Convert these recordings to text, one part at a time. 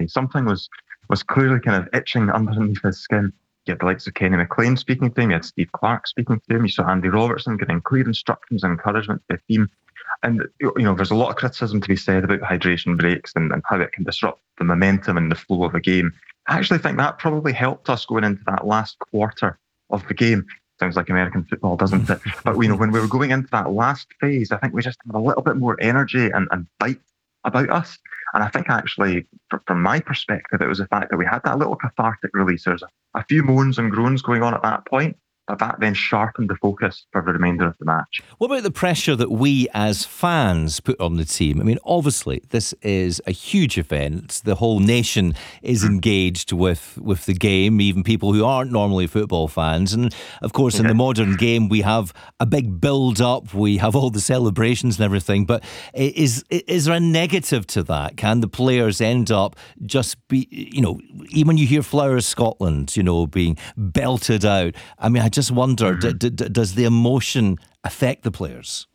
me. Something was clearly kind of itching underneath his skin. You had the likes of Kenny McLean speaking to him, you had Steve Clarke speaking to him, you saw Andy Robertson giving clear instructions and encouragement to the team. And, there's a lot of criticism to be said about hydration breaks and how it can disrupt the momentum and the flow of a game. I actually think that probably helped us going into that last quarter of the game. Sounds like American football, doesn't it? But, when we were going into that last phase, I think we just had a little bit more energy and bite about us. And I think actually, from my perspective, it was the fact that we had that little cathartic release. There's a few moans and groans going on at that point, but that then sharpened the focus for the remainder of the match. What about the pressure that we as fans put on the team? I mean, obviously, this is a huge event. The whole nation is engaged with the game, even people who aren't normally football fans. And, of course, in the modern game, we have a big build-up. We have all the celebrations and everything. But is there a negative to that? Can the players end up just be, even when you hear Flowers Scotland, being belted out, I mean, I just wonder, does the emotion affect the players?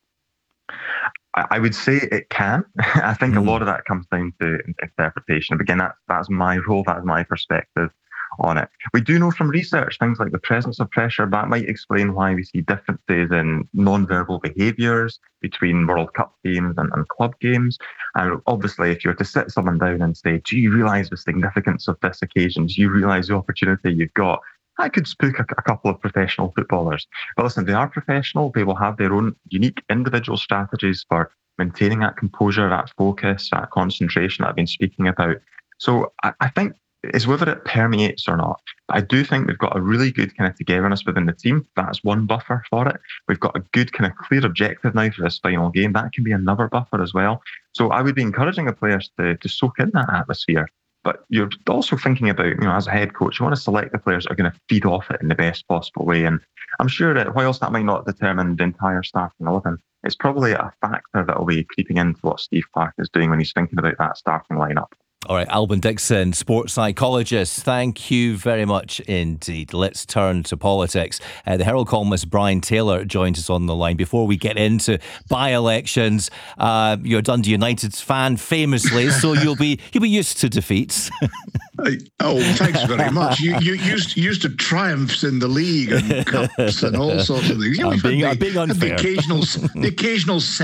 I would say it can. I think a lot of that comes down to interpretation. Again, that's my role, that's my perspective on it. We do know from research things like the presence of pressure, that might explain why we see differences in non-verbal behaviours between World Cup games and club games. And obviously, if you were to sit someone down and say, do you realise the significance of this occasion? Do you realise the opportunity you've got? That could spook a couple of professional footballers. But listen, they are professional. They will have their own unique individual strategies for maintaining that composure, that focus, that concentration that I've been speaking about. So I think it's whether it permeates or not. But I do think we've got a really good kind of togetherness within the team. That's one buffer for it. We've got a good kind of clear objective now for this final game. That can be another buffer as well. So I would be encouraging the players to soak in that atmosphere. But you're also thinking about, as a head coach, you want to select the players that are going to feed off it in the best possible way. And I'm sure that whilst that might not determine the entire starting 11, it's probably a factor that will be creeping into what Steve Clarke is doing when he's thinking about that starting lineup. All right, Albin Dixon, sports psychologist, thank you very much indeed. Let's turn to politics. The Herald columnist Brian Taylor joins us on the line. Before we get into by-elections, you're a Dundee United fan famously, so you'll be used to defeats. Thanks very much. You used to triumphs in the league and cups and all sorts of things. I'm being unfair. The occasional